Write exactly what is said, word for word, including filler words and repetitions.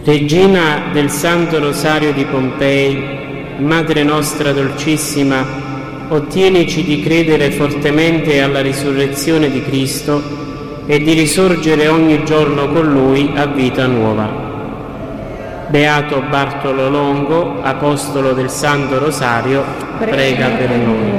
Regina del Santo Rosario di Pompei, Madre nostra dolcissima, ottienici di credere fortemente alla risurrezione di Cristo e di risorgere ogni giorno con Lui a vita nuova. Beato Bartolo Longo, Apostolo del Santo Rosario, prega per noi.